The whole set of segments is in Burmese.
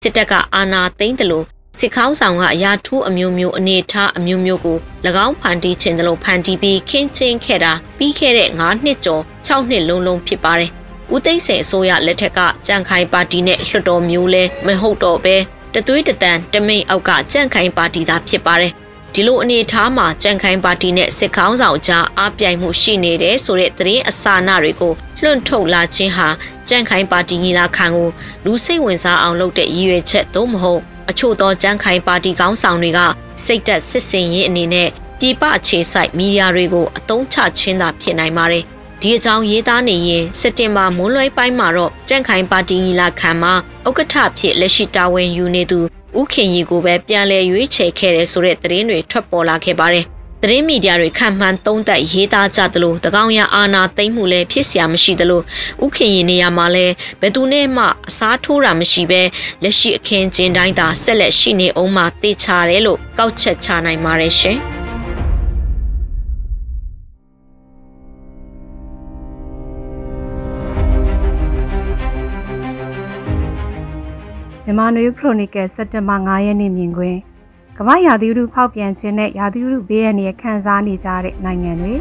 စစ်တပ်ကအာဏာသိမ်းတယ်လို့စစ်ခေါင်းဆောင်ကအရာထူးအမျိုးမျိုးအနေထားအမျိုးမျိုးကို၎င်းဖန်တီးခြင်းတယ်လို့ဖန်တီးပြီးခင်းချင်းခဲ့တာပြီးခဲ့တဲ့9နှစ်ကျော်6နှစ်လုံးဖြစ်ပါတယ်။ဦးသိန်းစိန်အစိုးရလက်ထက်ကကြံ့ခိုင်ပါတီနဲ့လွှတ်တော်မျိုးလဲမဟုတ်တော့ပဲတသွေးတတန်တမိန်အောက်ကကြံ့ခိုင်ပါတီသာဖြစ်ပါတယ်။ဒီလိုအနေထားမှာကြံ့ခိုင်ပါတီနဲ့စစ်ခေါင်းဆောင်ကြားအားပြိုင်မှုရှိနေတယ်ဆိုတဲ့သတင်းအစအနတွေကိုလွှင့်ထုတ်လာခြင်းဟာကြံ့ခိုင်ပါတီညီလာခံကိုလူစိတ်ဝင်စားအောင်လုပ်တဲ့ရည်ရွယ်ချက်သို့မဟုတ်အချို့သောကြံ့ခိုင်ပါတီခေါင်းဆောင်တွေကစိတ်သက်စစ်စင်ရေးအနေနဲ့ပြည်ပအခြေစိုက်မီဒီယာတွေကိုအသုံးချခြင်းသာဖြစ်နိုင်ပါတယ်။ဒီအကြောင်းရေးသားနေရင်စက်တင်ဘာမွန်းလွဲပိုင်းမှာတော့ကြံ့ခိုင်ပါတီညီလာခံမှာဥက္ကဋ္ဌဖြစ်လက်ရှိတာဝန်ယူနေသူဦးခင်ရီကိုပဲပြန်လည်ရွေးချယ်ခဲ့တဲ့ဆိုတဲ့သတင်းတွေထွက်ပေါ်လာခဲ့ပါတယ်။သတင်းမီဒီယာတွေခံမှန်းသုံးသပ်ရေးသားကြသလိုတကောင်ရအာဏာသိမ်းမှုလည်းဖြစ်เสียမရှိသလိုဥခင်ရီနေရာမှာလည်းဘယ်သူနဲ့မှအစားထိုးတာမရှိပဲလက်ရှိအခင်းကျင်းတိုင်းသာဆက်လက်ရှိနေအောင်မှသိချတယ်လို့ကောက်ချက်ချနိုင်ပါတယ်ရှင်။မြန်မာနွေခရိုနီကယ်စက်တင်ဘာ9ရက်နေ့မြင်ကွင်းကမ္ဘာရာသီဥတုဖောက်ပြန်ခြင်းနဲ့ရာသီဥတုဘေးအန္တရာယ်ခံစားနေကြတဲ့နိုင်ငံတွေ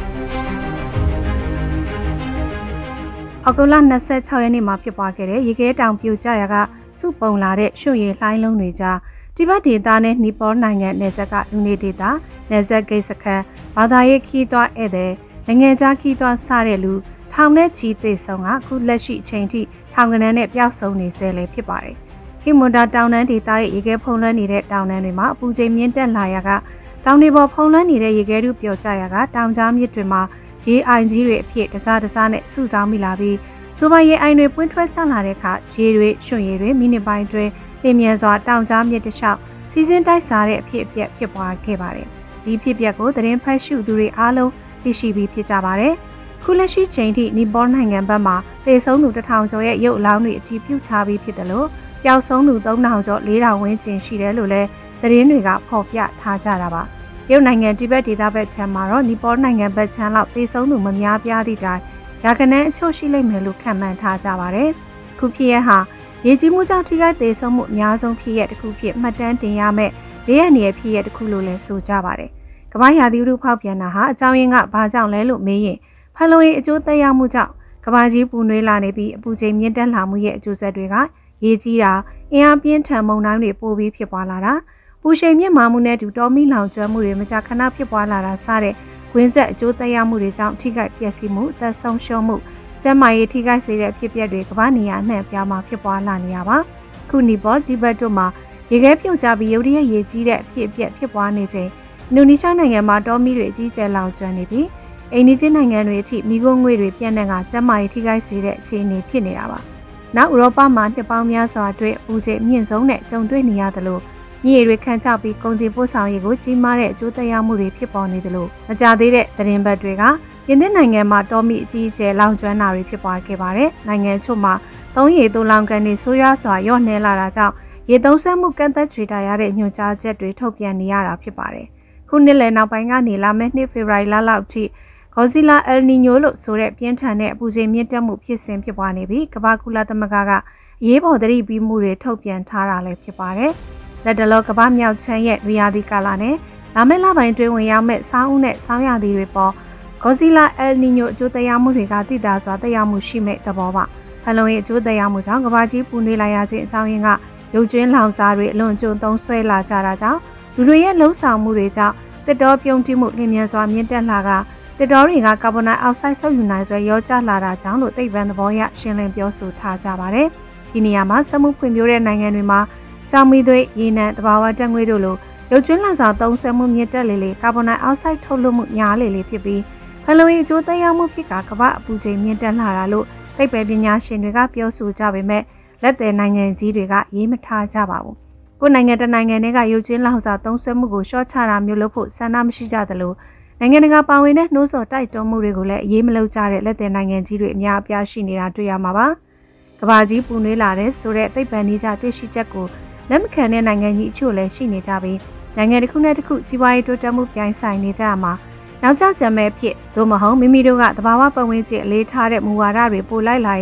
အောက်တိုဘာ26ရက်နေ့မှာဖြစ်ပွားခဲ့တဲ့ရေခဲတောင်ပြိုကျရာကစုပုံလာတဲ့ရွှွရည်လှိုင်းလုံးတွေကြားတိဘက်ဒေသနဲ့နီပေါနိုင်ငံနယ်စပ်ကလူနေဒေသနယ်စပ်ဂိတ်စခန်းဘာသာရေးခီးသွွားဧည့်သည်နိုင်ငံခြားခီးသွွားစတဲ့လူထောင်နဲ့ချီသေဆုံးကအခုလက်ရှိအချိန်ထိထောင်ကနန်းနဲ့ပျောက်ဆုံးနေဆဲလည်းဖြစ်ပါတယ်ဟီမွန်ဒါတောင်တန်းဒေသရဲ့ရေခဲဖုံးလွှမ်းနေတဲ့တောင်တန်းတွေမှာအပူချိန်မြင့်တက်လာရာကတောင်တွေပေါ်ဖုံးလွှမ်းနေတဲ့ရေခဲတုပျော်ကျရာကတောင်ကြားမြစ်တွေမှာရေအိုင်ကြီးတွေအဖြစ်တစားနဲ့စုဆောင်းမိလာပြီးဆိုပါရေအိုင်တွေပွင့်ထွက်ချလာတဲ့အခါရေတွေရွှွရည်တွေမိနစ်ပိုင်းအတွင်းလင်းမြန်စွာတောင်ကြားမြစ်တစ်လျှောက်စီးစင်းတိုက်စားတဲ့အဖြစ်အပျက်ဖြစ်ပွားခဲ့ပါတယ်။ဒီဖြစ်ပျက်ကိုသတင်းဖတ်ရှုသူတွေအားလုံးသိရှိပြီးဖြစ်ကြပါတယ်။ခုလက်ရှိချိန်ထိနီပေါနိုင်ငံဘက်မှာသေဆုံးသူ1000ကျော်ရဲ့ရုပ်အလောင်းတွေအတည်ပြုထားပြီးဖြစ်တယ်လို့ပျောက်ဆုံးသူ3000ကျော်4000ဝန်းကျင်ရှိတယ်လို့လည်းသတင်းတွေကဖော်ပြထားကြတာပါ။ရုပ်နိုင်ငံတိဘက်ဒေသဘက်ခြမ်းမှာတော့နီပေါနိုင်ငံဘက်ခြမ်းလောက်သေဆုံးသူမများပြားသည့်တိုင်ရာခိုင်နှုန်းအချို့ရှိလိမ့်မယ်လို့ခန့်မှန်းထားကြပါတယ်။ခုဖြစ်ရဟာရေကြီးမှုကြောင့်ထိခိုက်သေဆုံးမှုအများဆုံးဖြစ်ရတစ်ခုဖြစ်မှတ်တမ်းတင်ရမယ့်ဘေးအန္တရာယ်ဖြစ်ရတစ်ခုလို့လည်းဆိုကြပါတယ်။ကမ္ဘာရာသီဥတုဖောက်ပြန်တာဟာအကြောင်းရင်းကဘာကြောင့်လဲလို့မေးရင်ဖန်လုံအိမ်အကျိုးသက်ရောက်မှုကြောင့်ကမ္ဘာကြီးပူနွေးလာနေပြီးအပူချိန်မြင့်တက်လာမှုရဲ့အကျိုးဆက်တွေကရေကြီးတာအင်အားပြင်းထန်မုန်တိုင်းတွေပိုပြီးဖြစ်ပွားလာတာပူရှိန်မြင့်မာမှုနဲ့အတူတောမီလောင်ကျွမ်းမှုတွေမကြာခဏဖြစ်ပွားလာတာစတဲ့ကွင်းဆက်အကျိုးသက်ရောက်မှုတွေကြောင့်ထိခိုက်ပျက်စီးမှုအသက်ဆုံးရှုံးမှုကျန်းမာရေးထိခိုက်စေတဲ့ဖြစ်ပျက်တွေကမ္ဘာနေရာအနှံ့အပြားမှာဖြစ်ပွားလာနေရပါခုနီပေါတိဘက်တို့မှာရေခဲပြုတ်ကျပြီးရုတ်တရက်ရေကြီးတဲ့အဖြစ်အပျက်ဖြစ်ပွားနေချိန်အင်ဒိုနီးရှားနိုင်ငံမှာတောမီတွေအကြီးကျယ်လောင်ကျွမ်းနေပြီးအိန္ဒိယနိုင်ငံတွေအထိမိခိုးငွေတွေပြန့်နှံ့ကကျန်းမာရေးထိခိုက်စေတဲ့အခြေအနေဖြစ်နေတာပါနောက်ဥရောပမှာနှစ်ပေါင်းများစွာအတွင်းအပူချိန်မြင့်ဆုံးနဲ့ကြုံတွေ့နေရသလိုမြေတွေခန့်ချပြီးကုန်စည်ပို့ဆောင်ရေးကိုကြီးမားတဲ့အကျိုးသက်ရောက်မှုတွေဖြစ်ပေါ်နေသလိုမကြသေးတဲ့သတင်းပတ်တွေကပြင်သစ်နိုင်ငံမှာတောမီအကြီးအကျယ်လောင်ကျွမ်းတာတွေဖြစ်ပွားခဲ့ပါတယ်။နိုင်ငံချို့မှာသုံးရေသို့လောင်ကန်တွေဆိုးရွားစွာလျော့နှဲလာတာကြောင့်ရေသုံးစွဲမှုကန့်သက်ချွေတာရတဲ့ညွှန်ကြားချက်တွေထုတ်ပြန်နေရတာဖြစ်ပါတယ်။ခုနှစ်လယ်နောက်ပိုင်းကနေလာမယ့်နှစ်ဖေဖော်ဝါရီလလောက်ထိဂေါ်ဇီလာအယ်နီညိုလို့ဆိုတဲ့ပြင်းထန်တဲ့အပူချိန်မြင့်တက်မှုဖြစ်စဉ်ဖြစ်ပွားနေပြီးကမ္ဘာကုလသမဂ္ဂကအရေးပေါ်သတိပေးမှုတွေထုတ်ပြန်ထားတာလည်းဖြစ်ပါတယ်။လက်တလောကမ္ဘာမြောက်ချမ်းရဲ့ရီယာဒီကာလာနဲ့လာမယ့်လပိုင်းတွင်ဝင်ရောက်မဲ့ဆောင်းဦးနဲ့ဆောင်းရာသီတွေပေါ်ဂေါ်ဇီလာအယ်နီညိုအကျိုးသက်ရောက်မှုတွေကသိသာစွာသက်ရောက်မှုရှိမဲ့သဘောပါ။ဖန်လုံရဲ့အကျိုးသက်ရောက်မှုကြောင့်ကမ္ဘာကြီးပူနွေးလာရခြင်းအကြောင်းရင်းကရုပ်ကျွင်းလောင်စာတွေအလွန်အကျွံသုံးဆွဲလာကြတာကြောင့်လူတွေရဲ့လှုပ်ဆောင်မှုတွေကြောင့်တစ်တော်ပြုံးတိမှုလျင်မြန်စွာမြင့်တက်လာကတစ်တော်တွေကကာဗွန်ဒိုင်အောက်ဆိုက်ဆုပ်ယူနိုင်စွဲရောကျလာတာကြောင့်လို့သိပ္ပံသဘောရရှင်းလင်းပြောဆိုထားကြပါတယ်။ဒီနေရာမှာစက်မှုဖွံ့ဖြိုးတဲ့နိုင်ငံတွေမှာကြောင်မီသွေးရေနံတဘာဝတက်ငွေတို့လိုရုပ်ကျွင်းလောင်စာသုံးဆွဲမှုမြင့်တက်လေကာဗွန်ဒိုင်အောက်ဆိုက်ထုတ်လွှတ်မှုများလေဖြစ်ပြီးဖန်လုံအိမ်အကျိုးသက်ရောက်မှုဖြစ်ကကမ္ဘာအပူချိန်မြင့်တက်လာတာလို့သိပ္ပံပညာရှင်တွေကပြောဆိုကြပေမဲ့လက်သည်နိုင်ငံကြီးတွေကရေးမထားကြပါဘူး။ကိုယ်နိုင်ငံတနိုင်ငံတွေကရုပ်ကျွင်းလောင်စာသုံးဆွဲမှုကိုရှော့ချတာမျိုးလုပ်ဖို့ဆန္ဒမရှိကြသလိုနိုင်ငံတကာပါဝင်တဲ့နှိုးဆော်တိုက်တွန်းမှုတွေကိုလည်းအရေးမလုပ်ကြတဲ့လက်သည်နိုင်ငံကြီးတွေအများအပြားရှိနေတာတွေ့ရမှာပါ။ကမ္ဘာကြီးပူနွေးလာတဲ့ဆိုတဲ့သိပ္ပံနည်းကျတွေ့ရှိချက်ကိုလက်မခံတဲ့နိုင်ငံကြီးအချို့လည်းရှိနေကြပြီးနိုင်ငံတစ်ခုနဲ့တစ်ခုစီးပွားရေးတိုးတက်မှုပြိုင်ဆိုင်နေကြမှာနောက်ကျကြမဲ့ဖြစ်သို့မဟုတ်မိမိတို့ကသဘာဝပတ်ဝန်းကျင်အလေးထားတဲ့မူဝါဒတွေပို့လိုက်လာရင်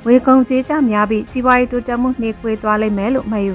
ဝေကုံကြေးကြများပြီးစီးပွားရေးတိုးတက်မှုနှေးကွေးသွားလိမ့်မယ်လို့မှတ်ယူ